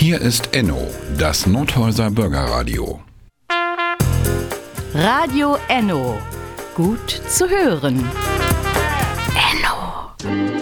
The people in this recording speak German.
Hier ist Enno, das Nothäuser Bürgerradio. Radio Enno. Gut zu hören. Enno.